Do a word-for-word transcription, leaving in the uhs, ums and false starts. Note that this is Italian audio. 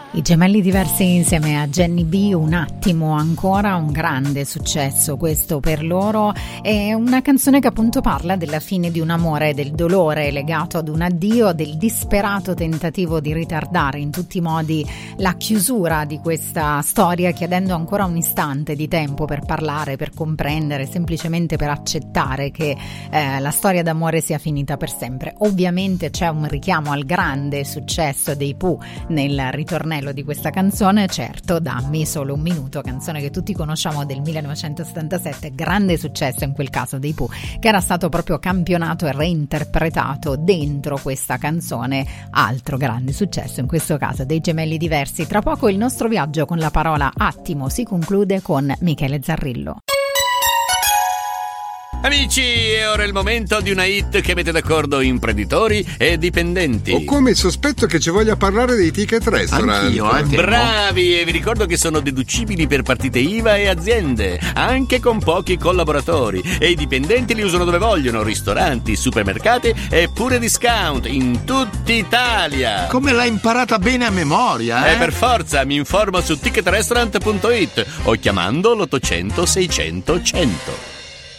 I Gemelli Diversi insieme a Jenny B, Un attimo ancora, un grande successo questo per loro. È una canzone che appunto parla della fine di un amore, del dolore legato ad un addio, del disperato tentativo di ritardare in tutti i modi la chiusura di questa storia, chiedendo ancora un istante di tempo per parlare, per comprendere, semplicemente per accettare che eh, la storia d'amore sia finita per sempre. Ovviamente c'è un richiamo al grande successo dei Pooh nel ritornello di questa canzone, certo, Dammi solo un minuto, canzone che tutti conosciamo del millenovecentosettantasette, grande successo in quel caso dei Pooh, che era stato proprio campionato e reinterpretato dentro questa canzone, altro grande successo in questo caso dei Gemelli Diversi. Tra poco il nostro viaggio con la parola attimo si conclude con Michele Zarrillo. Amici, è ora il momento di una hit che mette d'accordo imprenditori e dipendenti. Ho come il sospetto che ci voglia parlare dei ticket restaurant. Anch'io, eh, bravi, e vi ricordo che sono deducibili per partite I V A e aziende, anche con pochi collaboratori. E i dipendenti li usano dove vogliono, ristoranti, supermercati e pure discount in tutta Italia. Come l'hai imparata bene a memoria, eh? Eh, per forza, mi informo su ticket restaurant punto it o chiamando l'ottocento seicento cento.